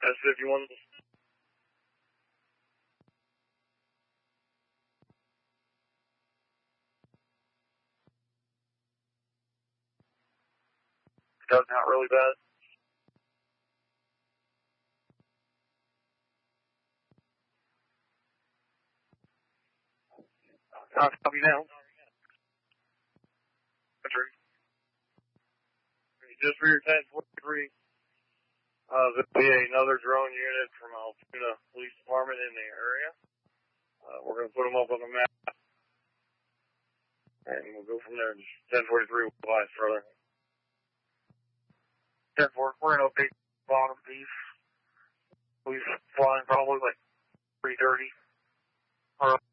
S51. Does not really bad. I'll copy now. Just for your 1043, there'll be another drone unit from Altoona Police Department in the area. We're going to put them up on the map, and we'll go from there. 1043 will fly further. 10-4, we're going to update bottom piece. Police flying probably like 3:30.